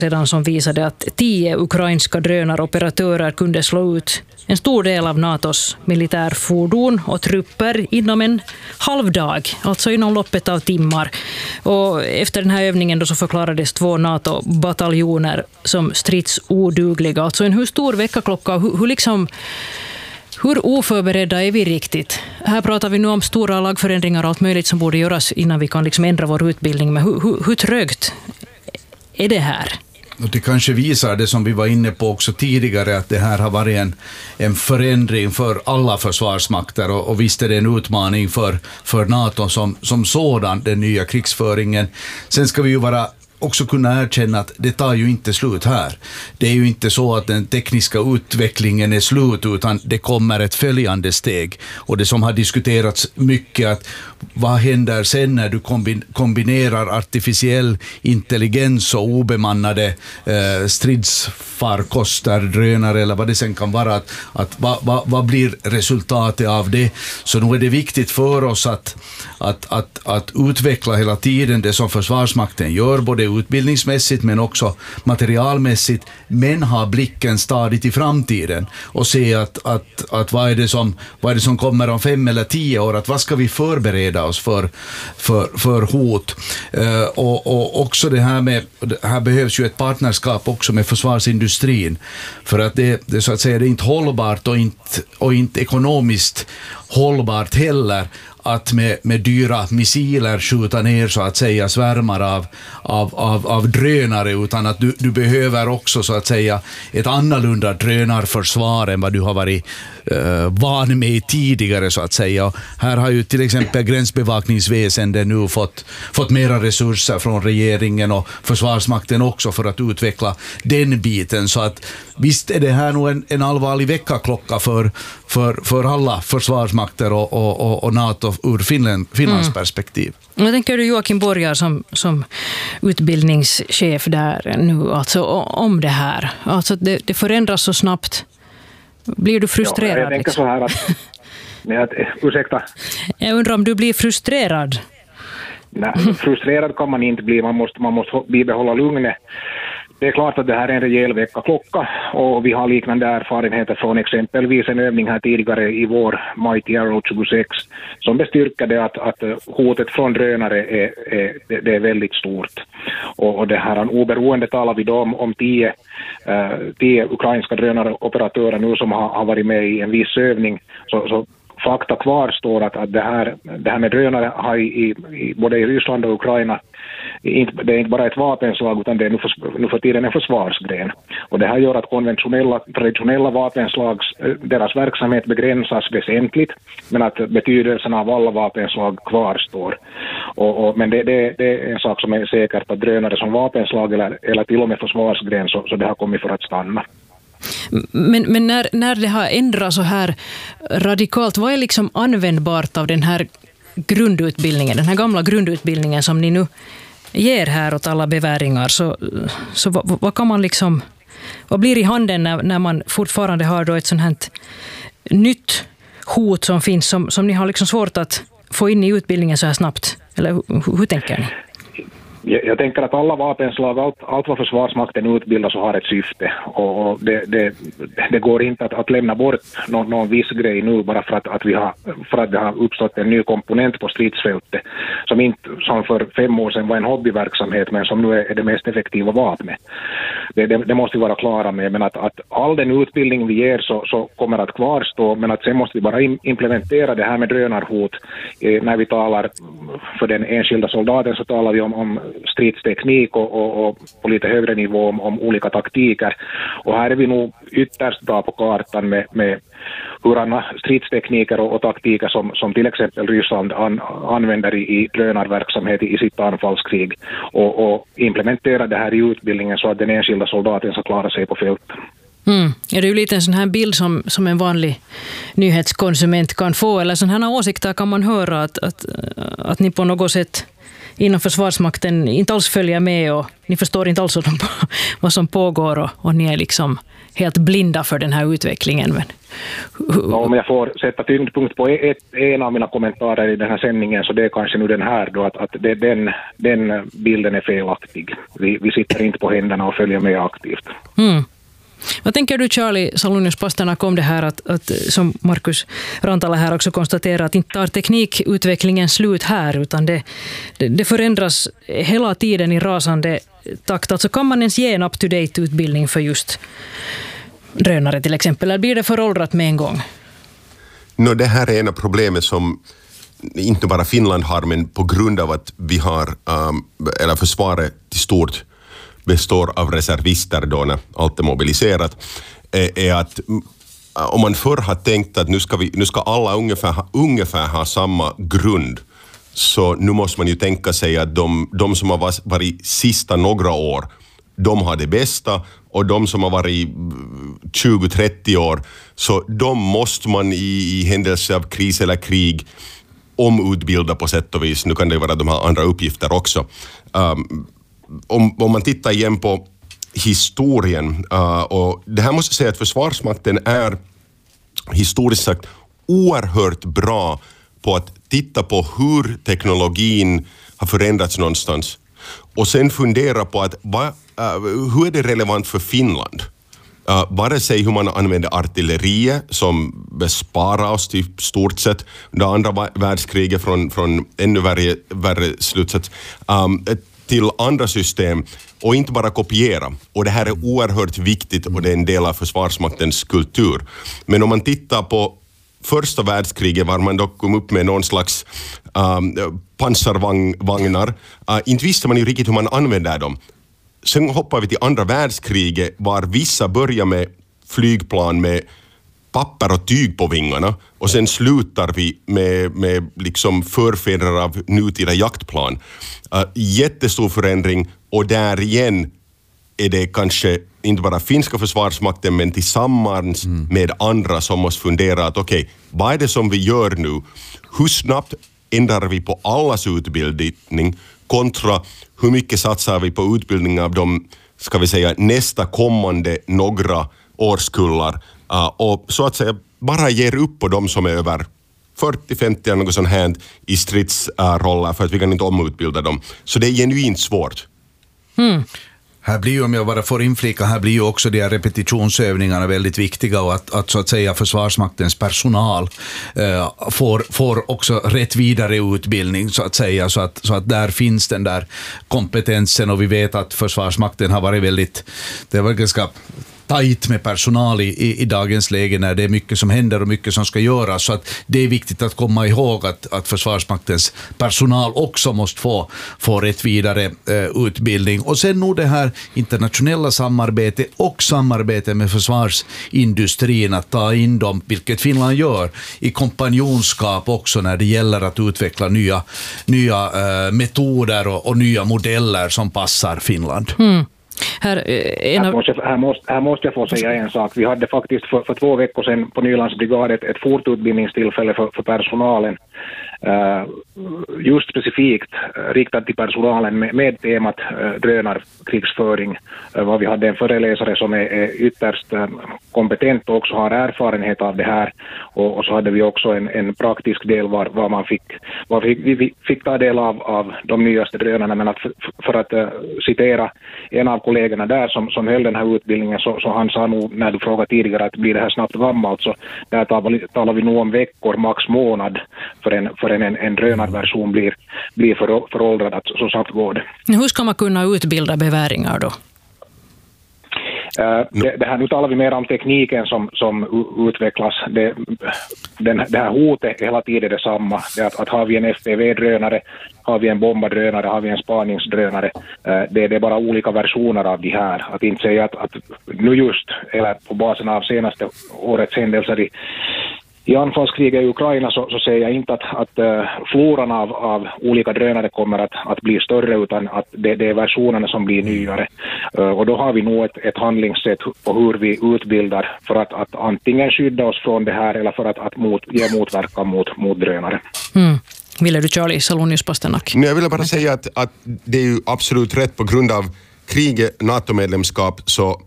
sedan som visade att 10 ukrainska drönaroperatörer kunde slå ut en stor del av NATOs militärfordon och trupper inom en halv dag, alltså inom loppet av timmar. Och efter den här övningen då så förklarades 2 NATO-bataljoner som stridsodugliga. Alltså hur stor väckarklocka, hur oförberedda är vi riktigt? Här pratar vi nu om stora lagförändringar och allt möjligt som borde göras innan vi kan ändra vår utbildning. Men hur trögt är det här? Och det kanske visar det som vi var inne på också tidigare, att det här har varit en förändring för alla försvarsmakter, och visst är det en utmaning för NATO som sådan, den nya krigsföringen. Sen ska vi ju också kunna erkänna att det tar ju inte slut här. Det är ju inte så att den tekniska utvecklingen är slut, utan det kommer ett följande steg. Och det som har diskuterats mycket, att vad händer sen när du kombinerar artificiell intelligens och obemannade stridsfarkoster, drönare eller vad det sen kan vara, att vad blir resultatet av det? Så nu är det viktigt för oss att utveckla hela tiden det som Försvarsmakten gör, både utbildningsmässigt men också materialmässigt, men ha blicken stadigt i framtiden och se att vad är det som kommer om 5 eller 10 år, att vad ska vi förbereda oss för hot. Och också här behövs ju ett partnerskap också med försvarsindustrin, för att det så att säga, det är inte hållbart och inte ekonomiskt hållbart heller att med dyra missiler skjuta ner så att säga svärmar av drönare, utan att du behöver också så att säga ett annorlunda drönarförsvar än vad du har varit van med tidigare så att säga. Här har ju till exempel gränsbevakningsväsendet nu fått mera resurser från regeringen och Försvarsmakten också för att utveckla den biten, så att visst är det här nog en allvarlig väckarklocka för alla försvarsmakter och NATO ur Finlands perspektiv. Jag tänker du Joakim Borgar som utbildningschef där nu, alltså om det här, alltså det förändras så snabbt. Blir du frustrerad? Ja, jag tänker så här att ursäkta. Jag undrar om du blir frustrerad? Nej, frustrerad kan man inte bli, man måste bibehålla lugnet. Det är klart att det här är en rejäl väckarklocka, och vi har liknande erfarenheter från exempelvis en övning här tidigare i vår, Mighty Arrow 26, som bestyrkade att hotet från drönare är väldigt stort. Och det här oberoende talar vi då om 10 ukrainska drönaroperatörer nu som har varit med i en viss övning, så fakta kvarstår att det här med drönare har både i Ryssland och Ukraina, det är inte bara ett vapenslag, utan det är nu för tiden en försvarsgren. Och det här gör att traditionella vapenslag, deras verksamhet begränsas väsentligt, men att betydelsen av alla vapenslag kvarstår. Men det är en sak som är säkert, att drönare som vapenslag eller till och med försvarsgren, så det har kommit för att stanna. Men när det har ändrats så här radikalt, vad är liksom användbart av den här grundutbildningen, den här gamla grundutbildningen som ni nu ger här åt alla beväringar, så vad kan man liksom, vad blir i handen när man fortfarande har då ett sånt här nytt hot som finns, som ni har liksom svårt att få in i utbildningen så här snabbt, eller hur tänker ni? Jag tänker att alla vapenslag, allt vad Försvarsmakten utbildar så har ett syfte, och det går inte att lämna bort någon viss grej nu bara för att det har uppstått en ny komponent på stridsfältet som för 5 år sedan var en hobbyverksamhet, men som nu är det mest effektiva vapnet. Det måste vi vara klara med, men att all den utbildning vi ger så kommer att kvarstå, men att sen måste vi bara implementera det här med drönarhot. När vi talar för den enskilda soldaten så talar vi om stridsteknik och på lite högre nivå om olika taktiker. Och här är vi nog ytterst bra på kartan med hurdana stridstekniker och taktiker som till exempel Ryssland använder i drönarverksamhet i sitt anfallskrig, och implementera det här i utbildningen så att den enskilda soldaten ska klara sig på fältet. Ja, det är ju lite en sån här bild som en vanlig nyhetskonsument kan få, eller sådana här åsikter kan man höra att ni på något sätt inom Försvarsmakten inte alls följer med och ni förstår inte alls vad som pågår och ni är liksom helt blinda för den här utvecklingen. Men om jag får sätta tyngdpunkt på en av mina kommentarer i den här sändningen, så det är kanske nu den här då, att den bilden är felaktig. Vi sitter inte på händerna och följer med aktivt. Vad tänker du, Charlie Salonius-Pasternak, om det här att som Markus Rantala här också konstaterar, att inte tar teknikutvecklingen slut här, utan det förändras hela tiden i rasande takt. Alltså kan man ens ge en up-to-date utbildning för just drönare till exempel, eller blir det föråldrat med en gång? Det här är en av problemen som inte bara Finland har, men på grund av att vi har, eller försvaret till stort består av reservister då när allt är mobiliserat, är att om man förr har tänkt att nu ska alla ungefär ha samma grund, så nu måste man ju tänka sig att de som har varit sista några år, de har det bästa, och de som har varit 20-30 år, så de måste man i händelse av kris eller krig omutbilda på sätt och vis. Nu kan det vara de här andra uppgifter också. Om man tittar igen på historien, och det här måste jag säga att Försvarsmakten är historiskt sagt oerhört bra på att titta på hur teknologin har förändrats någonstans och sen fundera på att hur är det relevant för Finland? Vare sig hur man använder artilleriet som besparar oss till stort sett det andra världskriget från ännu värre slutsats, till andra system och inte bara kopiera. Och det här är oerhört viktigt och det är en del av Försvarsmaktens kultur. Men om man tittar på första världskriget var man dock kom upp med någon slags pansarvagnar. Inte visste man ju riktigt hur man använder dem. Sen hoppar vi till andra världskriget var vissa börjar med flygplan med papper och tyg på vingarna och sen slutar vi med liksom förfäder av nutida jaktplan. Jättestor förändring, och där igen är det kanske inte bara finska försvarsmakten men tillsammans med andra som måste fundera att okej, vad är det som vi gör nu? Hur snabbt ändrar vi på allas utbildning kontra hur mycket satsar vi på utbildning av de, ska vi säga, nästa kommande några årskullar, och så att säga bara ger upp på de som är över 40-50 eller något sånt här i stridsroller för att vi kan inte omutbilda dem. Så det är genuint svårt. Här blir ju, om jag bara får inflika, här blir ju också de här repetitionsövningarna väldigt viktiga, och att så att säga Försvarsmaktens personal får också rätt vidare utbildning så att säga, så att där finns den där kompetensen, och vi vet att Försvarsmakten har varit det var ganska tajt med personal i dagens läge när det är mycket som händer och mycket som ska göras, så att det är viktigt att komma ihåg att Försvarsmaktens personal också måste få rätt vidare utbildning. Och sen nog det här internationella samarbete och samarbete med försvarsindustrin, att ta in dem, vilket Finland gör, i kompanjonskap också när det gäller att utveckla nya metoder och nya modeller som passar Finland. Här måste jag få säga en sak. Vi hade faktiskt för 2 veckor sedan på Nylandsbrigadet ett fortutbildningstillfälle för personalen. Just specifikt riktat till personalen med temat drönarkrigsföring. Vi hade en föreläsare som är ytterst kompetent och också har erfarenhet av det här, och så hade vi också en praktisk del var vi fick ta del av de nyaste drönarna, men för att citera en av kollegorna där som höll den här utbildningen, så han sa nog när du frågade tidigare att blir det här snabbt gammalt, så där talar vi nog om veckor, max månad för en drönarversion blir föråldrad, att så snabbt går det. Hur ska man kunna utbilda beväringar då? Det här, nu talar vi mer om tekniken som utvecklas. Det här hotet är hela tiden detsamma. Att har vi en FPV-drönare, har vi en bombardrönare, har vi en spaningsdrönare. Det är bara olika versioner av de här. Att inte säga att nu just, eller på basen av senaste årets händelser i anfallskriget i Ukraina, så säger jag inte att floran av olika drönare kommer att bli större, utan att det är versionerna som blir nyare. Och då har vi nog ett handlingssätt på hur vi utbildar för att antingen skydda oss från det här eller för att ge motverkan mot drönare. Ville du Charlie Salonius Pasternak? Jag vill bara säga att det är ju absolut rätt på grund av kriget, NATO-medlemskap, så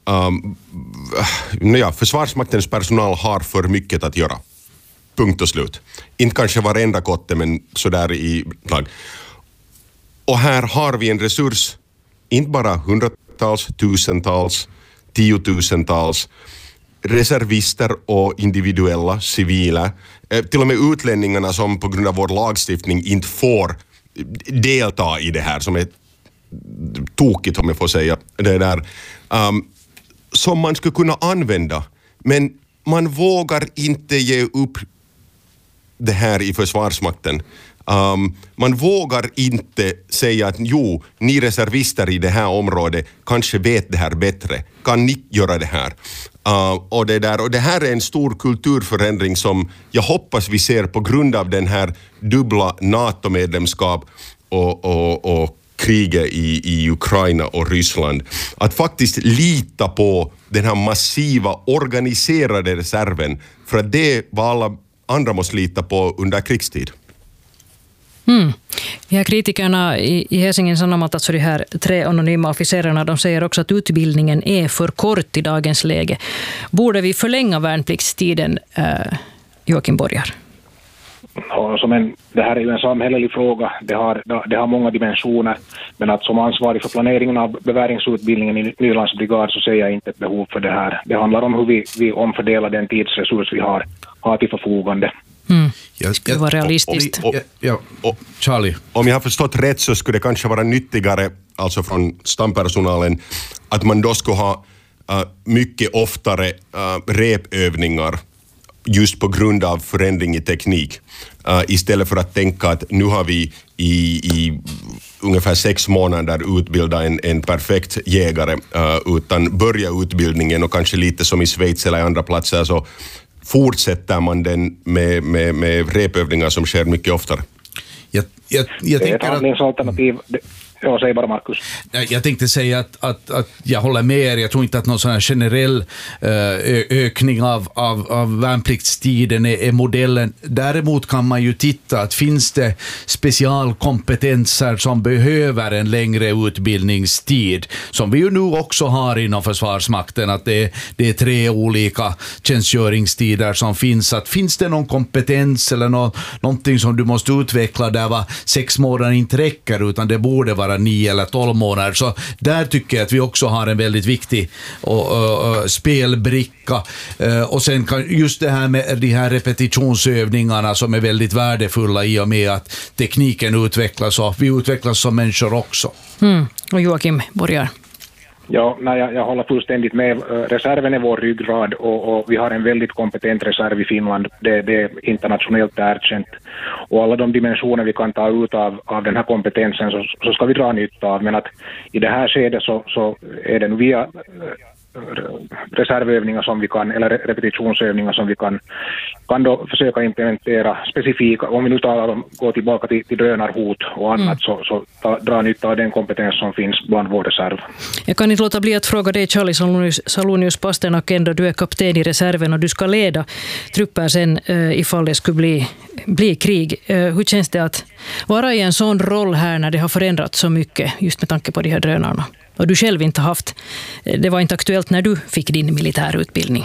försvarsmaktens personal har för mycket att göra. Punkt och slut. Inte kanske varenda kotte, men sådär i lag. Och här har vi en resurs, inte bara hundratals, tusentals, tiotusentals reservister och individuella, civila, till och med utlänningarna som på grund av vår lagstiftning inte får delta i det här, som är tokigt om jag får säga det där, som man skulle kunna använda, men man vågar inte ge upp det här i försvarsmakten. Man vågar inte säga att jo, ni reservister i det här området kanske vet det här bättre, kan ni göra det här? Och det här är en stor kulturförändring som jag hoppas vi ser på grund av den här dubbla NATO-medlemskap och kriget i Ukraina och Ryssland. Att faktiskt lita på den här massiva organiserade reserven, för att det är vad alla andra måste lita på under krigstid. De här kritikerna i Helsingin Sanomat, alltså de här 3 anonyma officerarna, de säger också att utbildningen är för kort i dagens läge. Borde vi förlänga värnpliktstiden, Joakim Borgar? Det här är ju en samhällelig fråga. Det har många dimensioner, men att som ansvarig för planeringen av beväringsutbildningen i Nylands brigad så ser jag inte ett behov för det här. Det handlar om hur vi omfördelar den tidsresurs vi har till förfogande. Det skulle vara realistiskt. Charlie. Om jag har förstått rätt så skulle det kanske vara nyttigare, alltså från stampersonalen, att man då skulle ha mycket oftare repövningar just på grund av förändring i teknik. Istället för att tänka att nu har vi i ungefär 6 månader utbilda en perfekt jägare, utan börja utbildningen och kanske lite som i Schweiz eller andra platser så fortsätter man den med repövningar som sker mycket oftare. Jag det är ett tänker handlingsalternativ. Ja, säg bara Markus. Jag tänkte säga att jag håller med er. Jag tror inte att någon sån här generell ökning av värnpliktstiden är modellen. Däremot kan man ju titta att finns det specialkompetenser som behöver en längre utbildningstid, som vi ju nu också har inom Försvarsmakten, att det är 3 olika tjänstgöringstider som finns. Att finns det någon kompetens eller någonting som du måste utveckla där 6 månader inte räcker, utan det borde vara 9 eller 12 månader. Så där tycker jag att vi också har en väldigt viktig spelbricka. Och sen just det här med de här repetitionsövningarna som är väldigt värdefulla i och med att tekniken utvecklas och vi utvecklas som människor också. Och Joakim Borgar. Ja, jag håller fullständigt med. Reserven är vår ryggrad och vi har en väldigt kompetent reserv i Finland. Det är internationellt erkänt. Och alla de dimensioner vi kan ta ut av den här kompetensen så ska vi dra nytta av. Men att i det här skedet så är det via reservövningar som vi kan, eller repetitionsövningar som vi kan då försöka implementera specifika. Om vi nu går tillbaka till drönarhot och annat så dra nytta av den kompetens som finns bland vår reserv. Jag kan inte låta bli att fråga dig, Charlie Salonius Pasternak, ändå du är kapten i reserven och du ska leda trupper sen ifall det skulle bli krig. Hur känns det att vara i en sån roll här när det har förändrats så mycket just med tanke på de här drönarna? Och du själv inte haft, det var inte aktuellt när du fick din militärutbildning.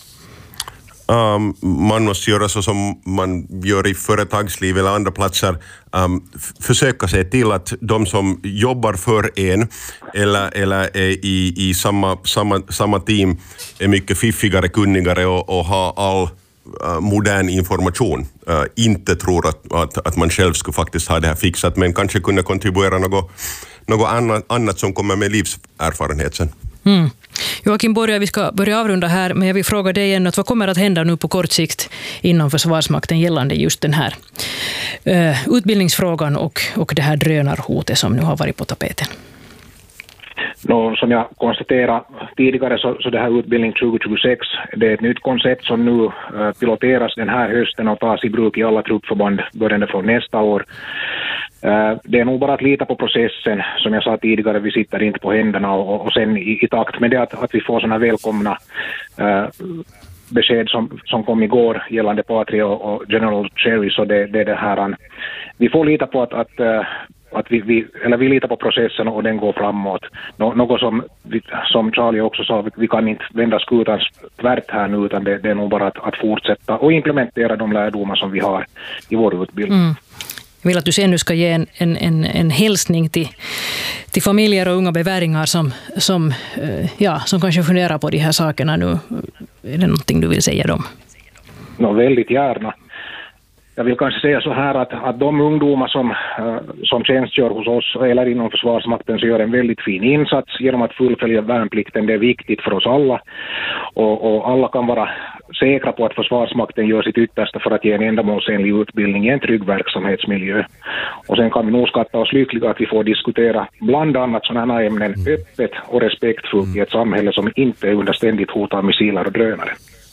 Man måste göra så som man gör i företagsliv eller andra platser. Försöka se till att de som jobbar för en eller är i samma team är mycket fiffigare, kunnigare och har all modern information. Inte tror att man själv skulle faktiskt ha det här fixat, men kanske kunna kontribuera något annat som kommer med livserfarenhet sen. Joakim Borgar, vi ska börja avrunda här, men jag vill fråga dig igen att vad kommer att hända nu på kort sikt inom Försvarsmakten gällande just den här utbildningsfrågan och det här drönarhotet som nu har varit på tapeten? Som jag konstaterade tidigare så det här utbildning 2026, det är ett nytt koncept som nu piloteras den här hösten och tas i bruk i alla truppförband börjande från nästa år. Det är nog bara att lita på processen. Som jag sa tidigare, vi sitter inte på händerna och sen i takt med det att vi får sådana välkomna besked som kom igår gällande Patria och General Cherry, så det är det här. Vi får lita på att vi litar på processen och den går framåt. Något som Charlie också sa, vi kan inte vända skutan tvärt här nu, utan det är nog bara att fortsätta och implementera de lärdomar som vi har i vår utbildning. Jag vill att du sen nu ska ge en hälsning till familjer och unga beväringar som kanske funderar på de här sakerna nu. Är det någonting du vill säga dem? Väldigt gärna. Jag vill kanske säga så här att de ungdomar som tjänstgör hos oss eller inom Försvarsmakten så gör en väldigt fin insats genom att fullfölja värnplikten. Det är viktigt för oss alla, och alla kan vara säkra på att Försvarsmakten gör sitt yttersta för att ge en ändamålsenlig utbildning i en trygg verksamhetsmiljö. Och sen kan vi nog skatta oss lyckliga att vi får diskutera bland annat sådana här ämnen öppet och respektfullt i ett samhälle som inte är under ständigt hot av missiler och drönare.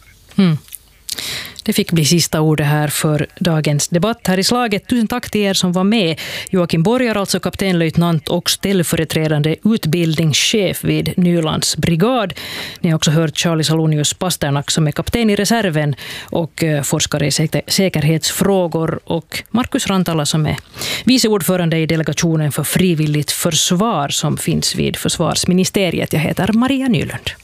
Det fick bli sista ordet här för dagens debatt här i Slaget. Tusen tack till er som var med. Joakim Borgar, alltså kaptenlöjtnant och ställföreträdande utbildningschef vid Nylands brigad. Ni har också hört Charlie Salonius Pasternak som är kapten i reserven och forskare i säkerhetsfrågor, och Markus Rantala som är vice ordförande i delegationen för frivilligt försvar som finns vid Försvarsministeriet. Jag heter Maria Nylund.